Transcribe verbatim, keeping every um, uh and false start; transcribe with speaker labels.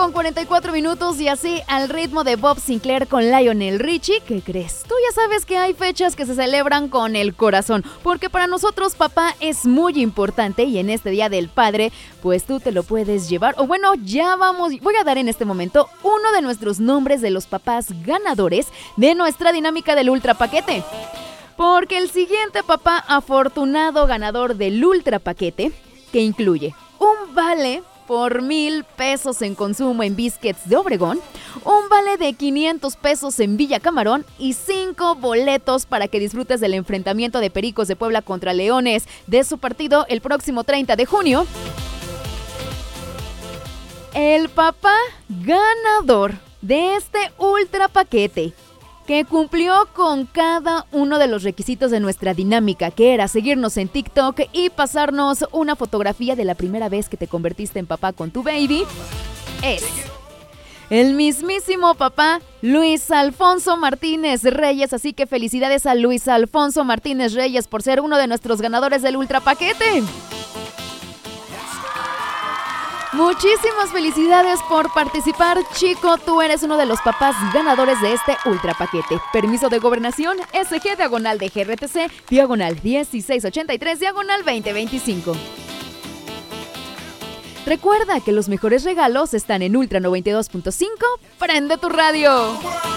Speaker 1: con cuarenta y cuatro minutos y así al ritmo de Bob Sinclair con Lionel Richie. ¿Qué crees? Tú ya sabes que hay fechas que se celebran con el corazón, porque para nosotros papá es muy importante y en este Día del Padre, pues tú te lo puedes llevar. O bueno, ya vamos, voy a dar en este momento uno de nuestros nombres de los papás ganadores de nuestra dinámica del Ultra Paquete. Porque el siguiente papá afortunado ganador del Ultra Paquete, que incluye un vale por mil pesos en consumo en Biscuits de Obregón, un vale de quinientos pesos en Villa Camarón y cinco boletos para que disfrutes del enfrentamiento de Pericos de Puebla contra Leones de su partido el próximo treinta de junio. El papá ganador de este ultra paquete, que cumplió con cada uno de los requisitos de nuestra dinámica, que era seguirnos en TikTok y pasarnos una fotografía de la primera vez que te convertiste en papá con tu baby, es el mismísimo papá Luis Alfonso Martínez Reyes. Así que felicidades a Luis Alfonso Martínez Reyes por ser uno de nuestros ganadores del Ultra Paquete. Muchísimas felicidades por participar, chico. Tú eres uno de los papás ganadores de este ultra paquete. Permiso de gobernación S G diagonal de G R T C diagonal dieciséis ochenta y tres diagonal veinte veinticinco. Recuerda que los mejores regalos están en Ultra noventa y dos punto cinco. ¡Prende tu radio!